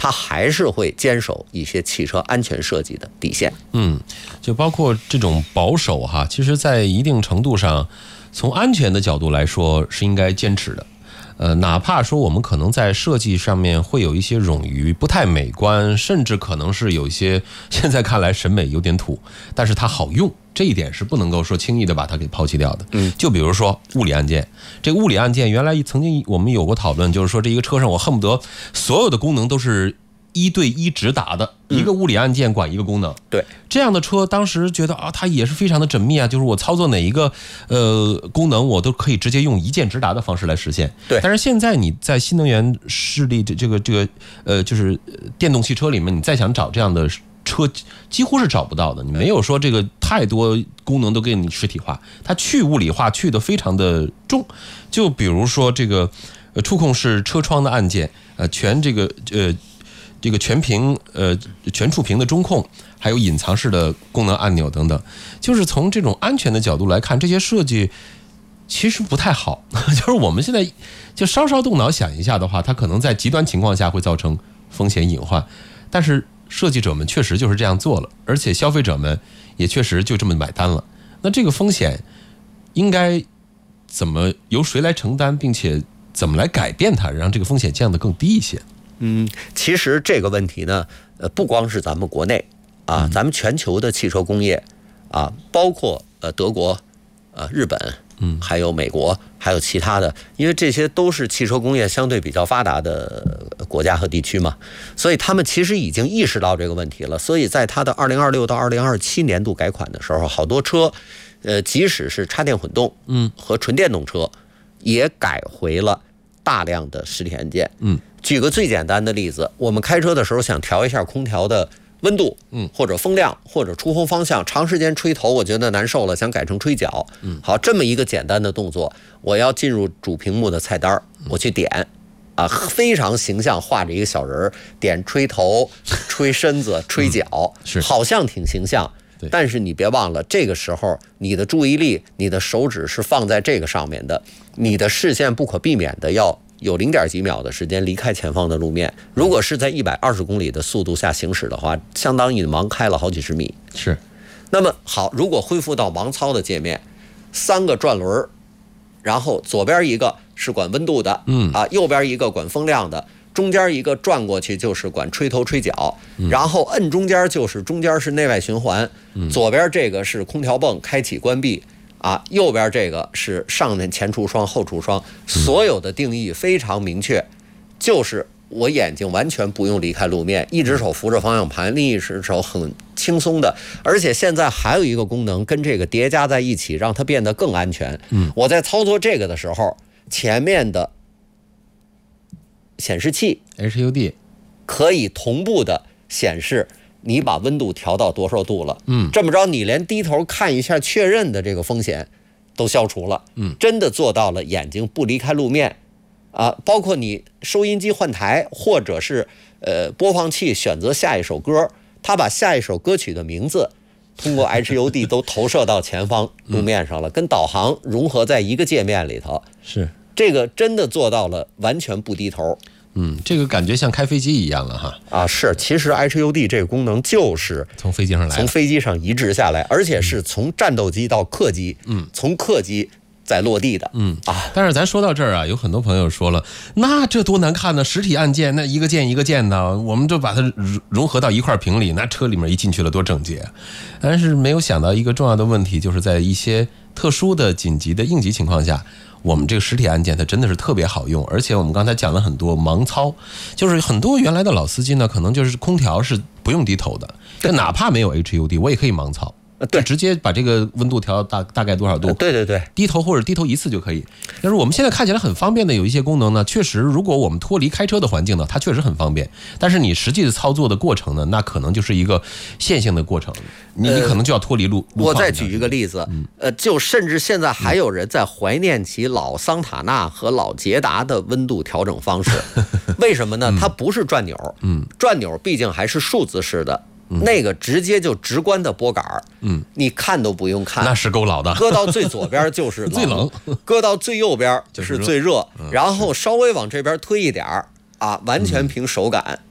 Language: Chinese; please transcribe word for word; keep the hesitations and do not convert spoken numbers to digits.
它还是会坚守一些汽车安全设计的底线。 嗯，就包括这种保守哈，其实在一定程度上，从安全的角度来说是应该坚持的。呃，哪怕说我们可能在设计上面会有一些冗余，不太美观，甚至可能是有一些现在看来审美有点土，但是它好用，这一点是不能够说轻易的把它给抛弃掉的。嗯，就比如说物理按键，这个物理按键原来曾经我们有过讨论，就是说这一个车上我恨不得所有的功能都是一对一直达的，一个物理按键管一个功能。 对， 这样的车当时觉得啊，它也是非常的缜密啊，就是我操作哪一个呃功能，我都可以直接用一键直达的方式来实现。 对， 但是现在你在新能源势力这这个这个呃就是电动汽车里面，你再想找这样的车，几乎是找不到的。你没有说这个太多功能都给你实体化，它去物理化去的非常的重。就比如说这个呃触控式车窗的按键，呃全这个呃。这个全屏呃全触屏的中控，还有隐藏式的功能按钮等等，就是从这种安全的角度来看，这些设计其实不太好。就是我们现在就稍稍动脑想一下的话，它可能在极端情况下会造成风险隐患，但是设计者们确实就是这样做了，而且消费者们也确实就这么买单了。那这个风险应该怎么由谁来承担，并且怎么来改变它，让这个风险降得更低一些？ 嗯，其实这个问题呢，呃，不光是咱们国内啊，咱们全球的汽车工业啊，包括呃德国、呃日本，嗯，还有美国，还有其他的，因为这些都是汽车工业相对比较发达的国家和地区嘛，所以他们其实已经意识到这个问题了。所以在它的二零二六到二零二七年度改款的时候，好多车，呃，即使是插电混动，嗯，和纯电动车，也改回了大量的实体按键，嗯。举个最简单的例子，我们开车的时候想调一下空调的温度，嗯，或者风量，或者出风方向，长时间吹头我觉得难受了，想改成吹脚，嗯，好，这么一个简单的动作，我要进入主屏幕的菜单，我去点，啊，非常形象画着一个小人，点吹头、吹身子、吹脚，是好像挺形象。但是你别忘了，这个时候你的注意力、你的手指是放在这个上面的，你的视线不可避免的要有零点几秒的时间离开前方的路面。如果是在一百二十公里的速度下行驶的话，相当于盲开了好几十米。 是。 那么好，如果恢复到盲操的界面，三个转轮，然后左边一个是管温度的，嗯啊，右边一个管风量的。中间一个转过去就是管吹头吹脚，然后摁中间就是中间是内外循环，左边这个是空调泵开启关闭啊，右边这个是上面前橱窗后橱窗，所有的定义非常明确，就是我眼睛完全不用离开路面，一只手扶着方向盘，另一只手很轻松的。而且现在还有一个功能跟这个叠加在一起，让它变得更安全。我在操作这个的时候，前面的显示器 H U D 可以同步的显示你把温度调到多少度了，嗯，这么着你连低头看一下确认的这个风险都消除了，嗯，真的做到了眼睛不离开路面啊。包括你收音机换台或者是呃播放器选择下一首歌，它把下一首歌曲的名字通过 H U D 都投射到前方路面上了，跟导航融合在一个界面里头， 是。 这个真的做到了完全不低头。 嗯，这个感觉像开飞机一样了哈。 啊，是，其实 H U D 这个功能就是从飞机上来， 从飞机上移植下来，而且是从战斗机到客机，嗯，从客机再落地的，嗯啊。 但是咱说到这儿啊，有很多朋友说了，那这多难看呢？实体按键那一个键一个键的，我们就把它融合到一块屏里，那车里面一进去了多整洁。但是没有想到一个重要的问题，就是在一些特殊的紧急的应急情况下，我们这个实体按键它真的是特别好用，而且我们刚才讲了很多盲操，就是很多原来的老司机呢，可能就是空调是不用低头的，但哪怕没有 H U D， 我也可以盲操。对，直接把这个温度调大大概多少度？ 对对对， 低头或者低头一次就可以。但是我们现在看起来很方便的有一些功能呢，确实如果我们脱离开车的环境呢，它确实很方便。但是你实际的操作的过程呢，那可能就是一个线性的过程，你你可能就要脱离路。 呃、我再举一个例子，呃，就甚至现在还有人在怀念起老桑塔纳和老捷达的温度调整方式。为什么呢？它不是转钮，嗯，转钮毕竟还是数字式的。那个直接就直观的拨杆，嗯，你看都不用看， 那是够老的。 搁到最左边就是最冷， 搁到最右边就是最热，然后稍微往这边推一点啊，完全凭手感